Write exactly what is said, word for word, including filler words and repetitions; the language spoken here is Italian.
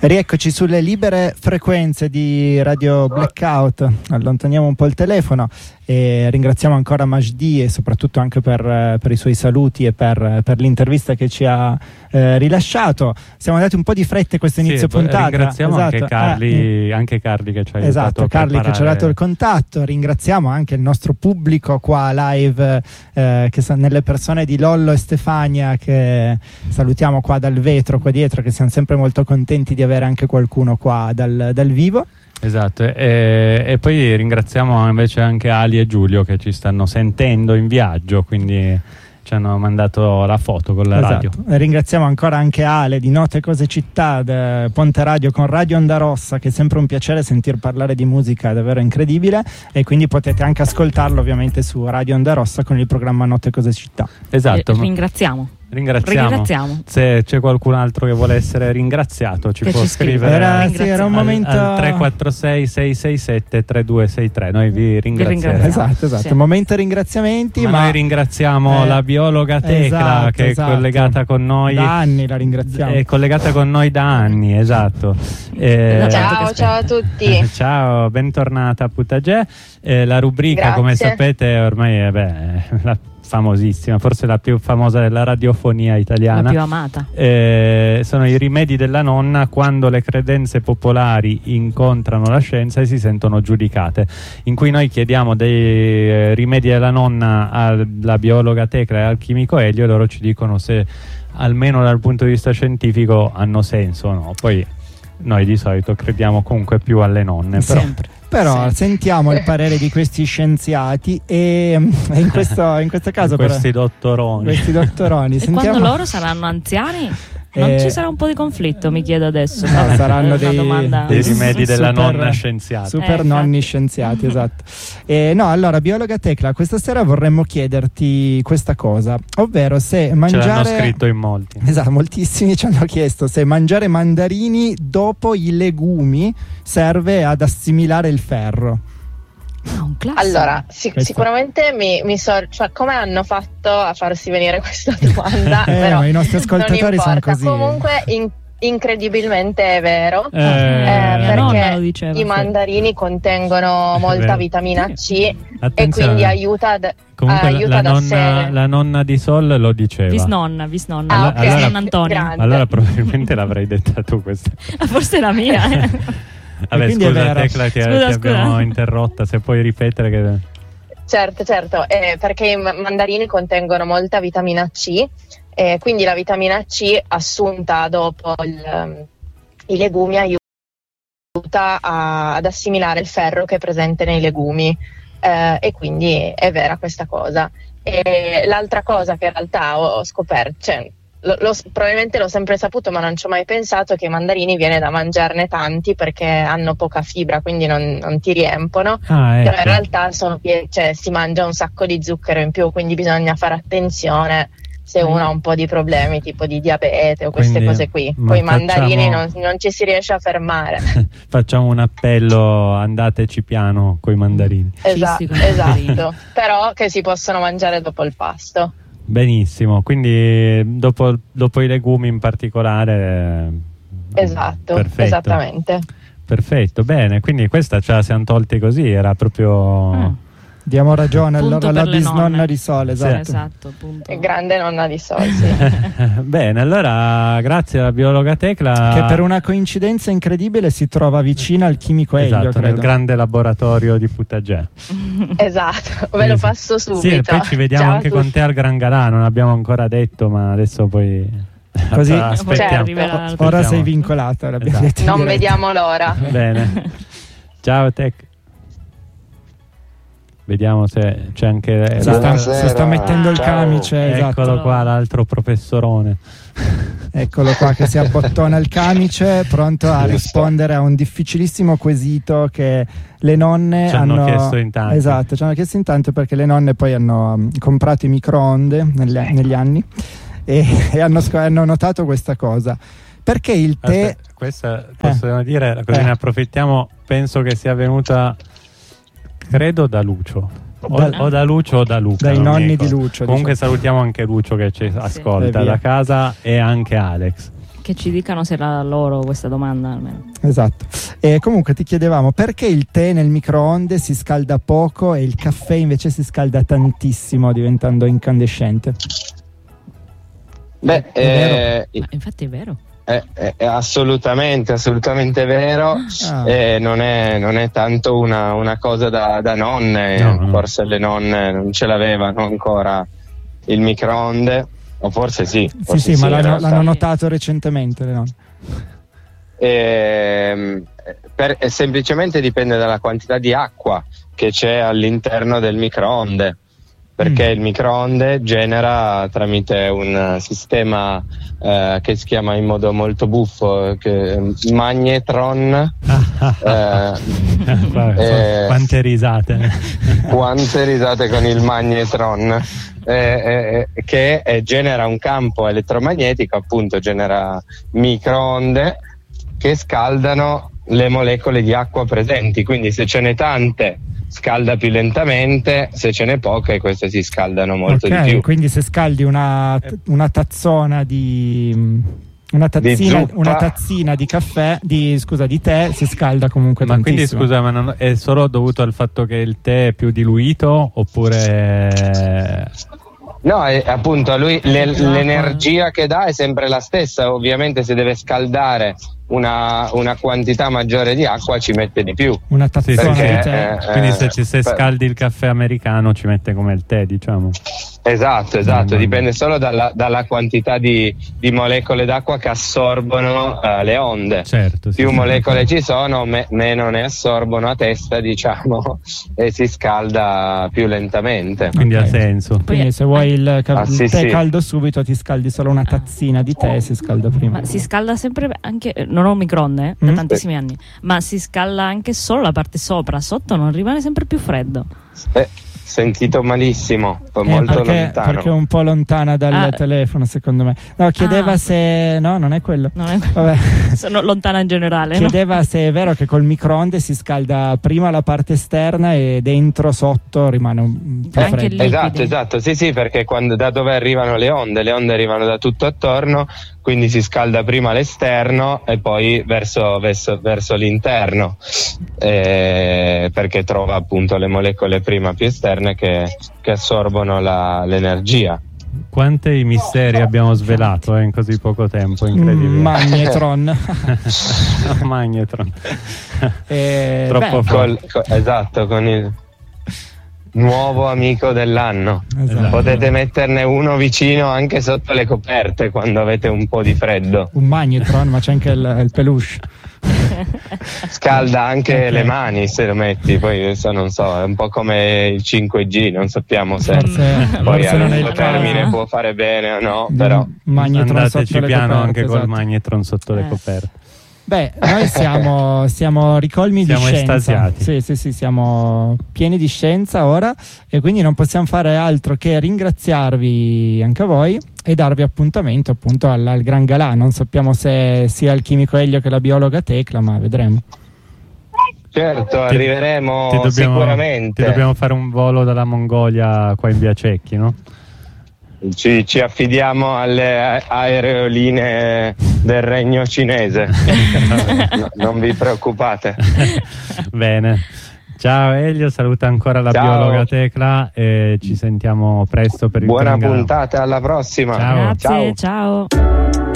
Rieccoci sulle libere frequenze di Radio Blackout. Allontaniamo un po' il telefono e ringraziamo ancora Majdi e soprattutto anche per, per i suoi saluti e per, per l'intervista che ci ha eh, rilasciato. Siamo andati un po' di fretta questo inizio sì, puntata. Ringraziamo esatto. anche Carli, eh, anche Carli che ci ha esatto, aiutato a Carli preparare... che ci ha dato il contatto. Ringraziamo anche il nostro pubblico qua live, eh, che sono nelle persone di Lollo e Stefania, che salutiamo qua dal vetro qua dietro, che siamo sempre molto contenti di avere anche qualcuno qua dal, dal vivo. Esatto, e, e poi ringraziamo invece anche Ali e Giulio che ci stanno sentendo in viaggio, quindi ci hanno mandato la foto con la esatto. radio. E ringraziamo ancora anche Ale di Note Cose Città, Ponte Radio con Radio Onda Rossa, che è sempre un piacere sentir parlare di musica, è davvero incredibile, e quindi potete anche ascoltarlo ovviamente su Radio Onda Rossa con il programma Note Cose Città. Esatto. E ringraziamo. Ringraziamo. ringraziamo. Se c'è qualcun altro che vuole essere ringraziato ci che può ci scrivere era, sì, era un momento al, al tre quattro sei sei sei sette tre due sei tre. Noi vi ringraziamo. Esatto, esatto. Sì. Momento ringraziamenti, ma, ma noi ringraziamo eh, la biologa Tecla, esatto, che esatto. è collegata con noi da anni, la ringraziamo. È collegata con noi da anni, esatto. Eh, ciao, ciao a tutti. Ciao, bentornata a Putagè. Eh, la rubrica, Grazie. come sapete, ormai è beh, la famosissima, forse la più famosa della radiofonia italiana, la più amata. Eh, sono i rimedi della nonna quando le credenze popolari incontrano la scienza e si sentono giudicate, in cui noi chiediamo dei eh, rimedi della nonna alla biologa Tecla e al chimico Elio, e loro ci dicono se almeno dal punto di vista scientifico hanno senso o no. Poi noi di solito crediamo comunque più alle nonne, però sempre. Però sì. sentiamo il parere di questi scienziati e in questo, in questo caso questi però, dottoroni questi dottoroni e sentiamo... quando loro saranno anziani non eh, ci sarà un po' di conflitto, mi chiedo adesso. no, no, saranno dei, domanda... dei rimedi della super, nonna scienziata, super eh, nonni infatti. scienziati, esatto. E no, allora biologa Tecla, questa sera vorremmo chiederti questa cosa, ovvero se mangiare, ce l'hanno scritto in molti, esatto, moltissimi ci hanno chiesto se mangiare mandarini dopo i legumi serve ad assimilare il ferro. Ah, un classico. Allora, sic- sicuramente mi, mi so, cioè, come hanno fatto a farsi venire questa domanda? eh, però ma i nostri ascoltatori sono così. Comunque, in, incredibilmente è vero, eh, eh, perché diceva, i mandarini contengono molta vitamina C attenzione. e quindi aiuta ad, comunque aiuta la, ad nonna, assere. la nonna di Sol lo diceva. Visnonna, visnonna. Ah, ok. Visnonna Antonia. Grande. Allora probabilmente l'avrei detta tu questa. Forse la mia. eh. Vabbè, quindi è scusa vero. Tecla, ti, Scusa, ti scusa. abbiamo interrotta, se puoi ripetere che... Certo, certo, eh, perché i mandarini contengono molta vitamina C, eh, quindi la vitamina C assunta dopo il, um, i legumi aiuta a, ad assimilare il ferro che è presente nei legumi, eh, e quindi è vera questa cosa. E l'altra cosa che in realtà ho, ho scoperto, cioè, Lo, lo, probabilmente l'ho sempre saputo ma non ci ho mai pensato, che i mandarini viene da mangiarne tanti perché hanno poca fibra, quindi non, non ti riempono, ah, ecco. però in realtà sono, cioè, si mangia un sacco di zucchero in più, quindi bisogna fare attenzione se uno ha un po' di problemi tipo di diabete o queste Quindi, cose qui. ma Con i mandarini facciamo... non, non ci si riesce a fermare. Facciamo un appello, andateci piano coi mandarini. Esa- Fissi con i mandarini. esatto, però che si possono mangiare dopo il pasto. Benissimo, quindi dopo, dopo i legumi in particolare. Esatto, perfetto. esattamente. Perfetto, bene, quindi questa ce la siamo tolti così, era proprio... Mm. Diamo ragione Punto allora alla per le bisnonna nonne. di Sole, Sì. esatto. Esatto, punto. È grande nonna di Sol, sì. Bene, allora grazie alla biologa Tecla, Che per una coincidenza incredibile si trova vicina al chimico Elio, esatto, nel credo. grande laboratorio di Putagè. Esatto, ve lo passo subito. Sì, e poi ci vediamo Ciao a anche tutti. con te al Gran Galà, non abbiamo ancora detto, ma adesso poi Così aspettiamo. arriverà. Ora Aspettiamo. sei vincolata, l'abbiamo Esatto. detto in Non diretta. vediamo l'ora. Bene, ciao Tec. Vediamo se c'è anche Si la- sta, Buonasera. si sta mettendo il Ciao. camice, esatto. eccolo qua l'altro professorone. Eccolo qua che si abbottona il camice, pronto a rispondere a un difficilissimo quesito che le nonne Ci hanno chiesto in tanti. Esatto, ci hanno chiesto in tanto perché le nonne poi hanno um, comprato i microonde negli, negli anni e, e hanno, sc- hanno notato questa cosa. Perché il tè... Aspetta, questa possiamo dire, così Eh. ne approfittiamo, penso che sia venuta, credo da Lucio. O Dal- o da Lucio o da Luca. dai non mi nonni di ricordo. Lucio, Comunque diciamo. salutiamo anche Lucio che ci ascolta Eh, via. da casa, e anche Alex. Che ci dicano se era loro questa domanda almeno. Esatto. E comunque ti chiedevamo perché il tè nel microonde si scalda poco e il caffè invece si scalda tantissimo, diventando incandescente. Beh, È eh, Ma infatti è vero. è, è- è assolutamente, assolutamente vero. Ah. Eh, non è, non è tanto una, una cosa da, da nonne, No, no. forse le nonne non ce l'avevano ancora il microonde, o forse sì. Sì, forse sì, ma in l'hanno, realtà. l'hanno notato recentemente le nonne. Ehm, per- eh, semplicemente dipende dalla quantità di acqua che c'è all'interno del microonde, perché Mm. il microonde genera tramite un sistema eh, che si chiama in modo molto buffo che, magnetron. eh, Guarda, Eh. quante risate. Quante risate con il magnetron, eh, eh, eh, che eh, genera un campo elettromagnetico, appunto genera microonde che scaldano le molecole di acqua presenti, quindi se ce n'è tante scalda più lentamente, se ce n'è poche queste si scaldano molto Ok, di più. quindi se scaldi una, una tazzona di una tazzina, zuppa. una tazzina di caffè, di scusa, di tè, si scalda comunque Ma quindi tantissimo. scusa, ma non- è solo dovuto al fatto che il tè è più diluito oppure... No, è, appunto lui le- l'energia che dà è sempre la stessa, ovviamente se deve scaldare una, una quantità maggiore di acqua ci mette di più. Una tazzona Perché, di tè. eh, Quindi se, ci, se per- scaldi il caffè americano ci mette come il tè, diciamo. Esatto, esatto, Mm. dipende solo dalla, dalla quantità di, di molecole d'acqua che assorbono eh, le onde. Certo, sì, Più sì. molecole ci sono, me- meno ne assorbono a testa, diciamo, e si scalda più lentamente. Quindi Ok. ha senso. Quindi se vuoi il, ca- Ah, il sì, tè sì. caldo subito ti scaldi solo una tazzina di tè e si scalda prima. Ma si scalda sempre anche, non ho un microonde eh, da Mm. tantissimi anni, ma si scalda anche solo la parte sopra, sotto non rimane sempre più freddo. Eh, sentito malissimo, Eh, molto perché, lontano. perché è un po' lontana dal Ah. telefono secondo me. No, chiedeva Ah. se... No, non è quello. Non è... Vabbè. Sono lontana in generale, no? Chiedeva se è vero che col microonde si scalda prima la parte esterna e dentro sotto rimane un po' Anche freddo. lì. Esatto, liquidi. esatto, sì, sì, perché quando, da dove arrivano le onde? Le onde arrivano da tutto attorno, quindi si scalda prima l'esterno e poi verso, verso, verso l'interno, eh, perché trova appunto le molecole prima più esterne che, che assorbono la- l'energia. Quanti misteri abbiamo svelato eh, in così poco tempo, incredibile. Mm, Magnetron. Magnetron. Eh, Troppo beh, forte. Col- co- esatto, con il nuovo amico dell'anno. esatto. Potete metterne uno vicino anche sotto le coperte quando avete un po' di freddo. Un magnetron, ma c'è anche il, il peluche. Scalda anche Ok. le mani se lo metti, poi adesso non so, è un po' come il cinque G, non sappiamo se Forse, poi forse a non è lungo il termine caso. può fare bene o no, Di però un magnetron Andateci sotto le piano coperte, anche col esatto. magnetron sotto le Eh. coperte. Beh, noi siamo, siamo ricolmi Siamo di scienza. estasiati. Sì, sì, sì, siamo pieni di scienza ora e quindi non possiamo fare altro che ringraziarvi anche a voi e darvi appuntamento appunto al, al Gran Galà. Non sappiamo se sia il chimico Elio che la biologa Tecla, ma vedremo. certo Ti- arriveremo Ti dobbiamo, sicuramente. ti dobbiamo fare un volo dalla Mongolia qua in via Cecchi, no? Ci, ci affidiamo alle a- aerolinee del regno cinese. No, non vi preoccupate. Bene. Ciao Elio, saluta ancora la Ciao. biologa Tecla e ci sentiamo presto per il Buona Gran Galà. puntata, alla prossima. Ciao. Grazie, ciao.